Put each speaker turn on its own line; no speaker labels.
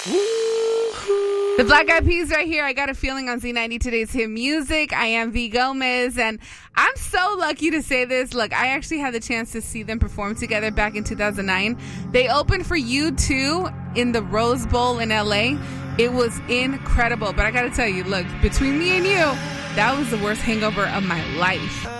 The Black Eyed Peas right here. I got a feeling on Z90 today's hit music. I am V Gomez, and I'm so lucky to say this. Look, I actually had the chance to see them perform together back in 2009. They opened for U2 in the Rose Bowl in LA. It was incredible, but I got to tell you, look, between me and you, that was the worst hangover of my life.